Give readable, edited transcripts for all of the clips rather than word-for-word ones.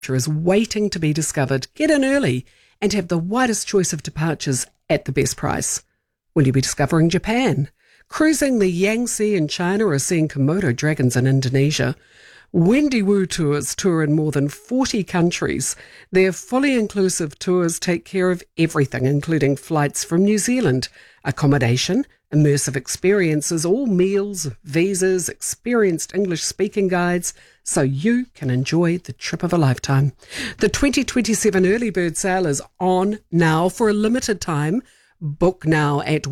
is waiting to be discovered. Get in early and have the widest choice of departures at the best price. Will you be discovering Japan, cruising the Yangtze in China, or seeing Komodo dragons in Indonesia? Wendy Wu Tours tour in more than 40 countries. Their fully inclusive tours take care of everything, including flights from New Zealand, accommodation, immersive experiences, all meals, visas, experienced English-speaking guides, so you can enjoy the trip of a lifetime. The 2027 early bird sale is on now for a limited time. Book now at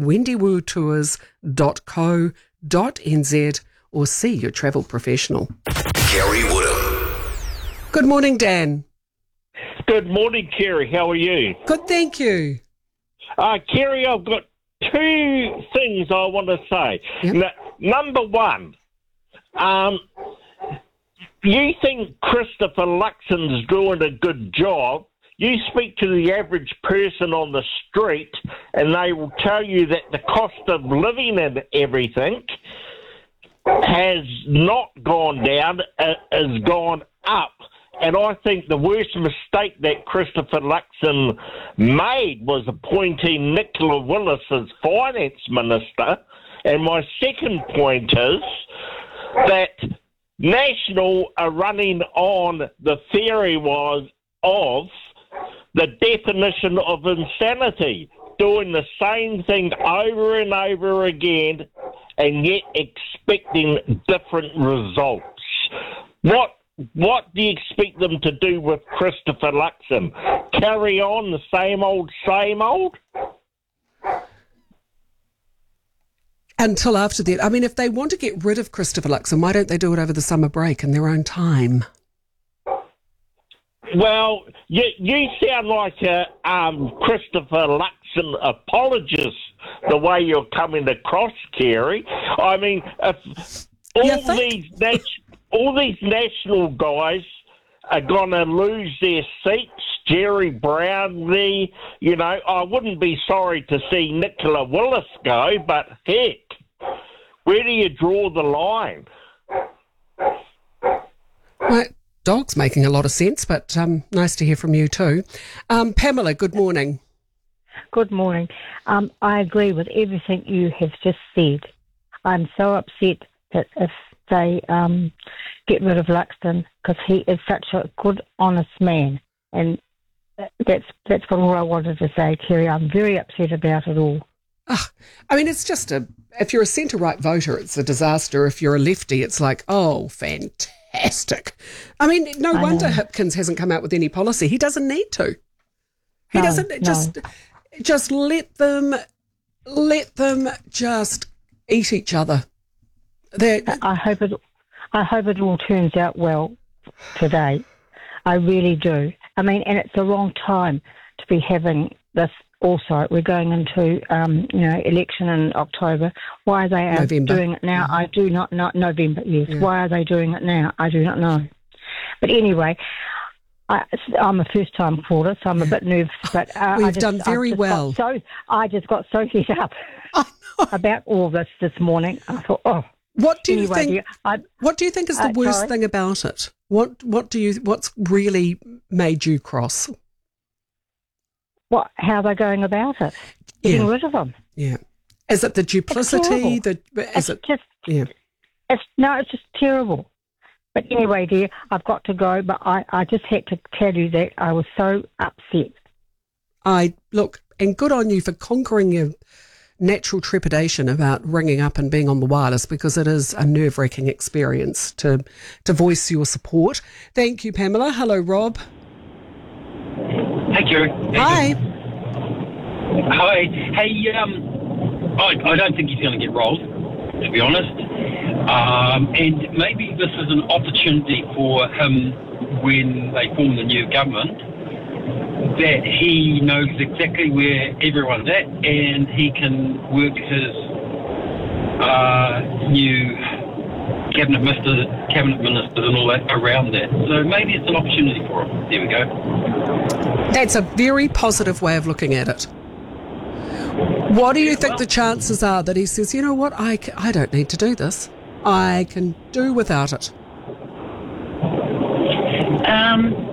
wendywotours.co.nz or see your travel professional. Kerry Woodham. Good morning, Dan. Good morning, Kerry. How are you? Good, thank you. Kerry, I've got two things I want to say. Yep. Number one, you think Christopher Luxon's doing a good job? You speak to the average person on the street and they will tell you that the cost of living and everything has not gone down, has gone up. And I think the worst mistake that Christopher Luxon made was appointing Nicola Willis as finance minister. And my second point is that National are running on the theory of the definition of insanity, doing the same thing over and over again and yet expecting different results. What do you expect them to do with Christopher Luxon? Carry on the same old, same old? Until after that. I mean, if they want to get rid of Christopher Luxon, why don't they do it over the summer break in their own time? Well, you sound like a Christopher Luxon apologist, the way you're coming across, Kerry. I mean, if all these national guys are going to lose their seats, Jerry Brownlee, I wouldn't be sorry to see Nicola Willis go, but heck, where do you draw the line? Well, dog's making a lot of sense, but nice to hear from you too. Pamela, good morning. Good morning. I agree with everything you have just said. I'm so upset that if they get rid of Luxon, because he is such a good, honest man. And that's all I wanted to say, Kerry. I'm very upset about it all. I mean, it's just if you're a centre-right voter, it's a disaster. If you're a lefty, it's like, oh, fantastic. I mean, no wonder Hipkins hasn't come out with any policy. He doesn't need to. He doesn't. Just let them just eat each other. I hope it all turns out well today. I really do. I mean, and it's the wrong time to be having this. Also, we're going into election in October. Why are they doing it now? I do not know. November, yes. Yeah. Why are they doing it now? I do not know. But anyway, I'm a first-time caller, so I'm a bit nervous. But we've done very well. I just got so fed up about all this morning. I thought, What do you think? What do you think is the worst thing about it? What's really made you cross? How they're going about it? Getting rid of them. Yeah. Is it the duplicity? It's just terrible. But anyway, dear, I've got to go. But I just had to tell you that I was so upset. And good on you for conquering your natural trepidation about ringing up and being on the wireless, because it is a nerve-wracking experience to voice your support. Thank you, Pamela. Hello, Rob. Hey, Kerry. Hi. Hi. Hey, I don't think he's going to get rolled, to be honest. And maybe this is an opportunity for him when they form the new government, that he knows exactly where everyone's at and he can work his new cabinet ministers and all that around that. So maybe it's an opportunity for him. There we go. That's a very positive way of looking at it. What do you think the chances are that he says, you know what, I don't need to do this. I can do without it?